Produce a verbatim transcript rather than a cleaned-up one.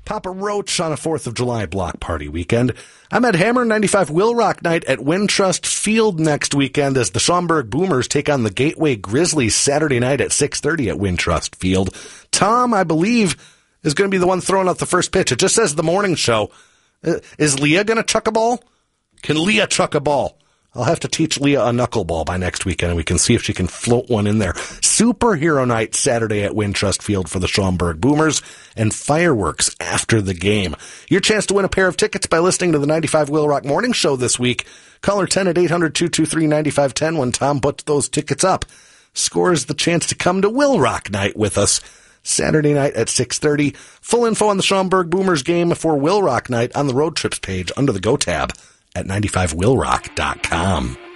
Papa Roach on a fourth of July block party weekend. I'm Ed Hammer, ninety-five Will Rock Night at Wintrust Field next weekend as the Schaumburg Boomers take on the Gateway Grizzlies Saturday night at six thirty at Wintrust Field. Tom, I believe, is going to be the one throwing out the first pitch. It just says the morning show. Is Leah going to chuck a ball? Can Leah chuck a ball? I'll have to teach Leah a knuckleball by next weekend, and we can see if she can float one in there. Superhero night Saturday at Wintrust Field for the Schaumburg Boomers, and fireworks after the game. Your chance to win a pair of tickets by listening to the ninety-five Will Rock Morning Show this week. Caller ten at eight hundred, two two three, nine five one zero when Tom puts those tickets up. Scores the chance to come to Will Rock Night with us Saturday night at six thirty. Full info on the Schaumburg Boomers game for Will Rock Night on the Road Trips page under the Go tab at ninety-five will rock dot com.